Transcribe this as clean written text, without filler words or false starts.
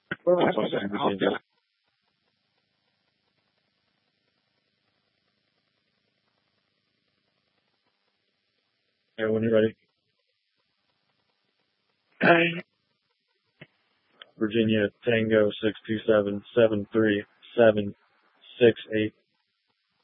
Virginia. Yeah, when you're ready. Virginia, Tango 627-737-688.